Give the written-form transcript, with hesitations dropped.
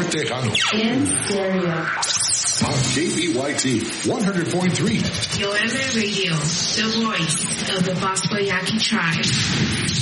Tejano. In stereo. On KBYT 100.3. Your Radio, the voice of the Bosco Yaqui tribe.